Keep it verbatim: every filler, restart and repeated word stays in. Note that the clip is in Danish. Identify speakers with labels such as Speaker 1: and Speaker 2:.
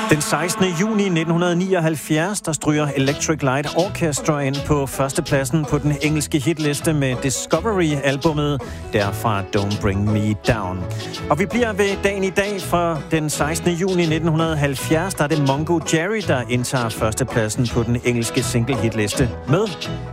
Speaker 1: Den sekstende juni nitten nioghalvfjerds, der stryger Electric Light Orchestra ind på førstepladsen på den engelske hitliste med Discovery-albummet, derfra Don't Bring Me Down. Og vi bliver ved dagen i dag, for den sekstende juni nitten halvfjerds, der er det Mungo Jerry, der indtager førstepladsen på den engelske single-hitliste med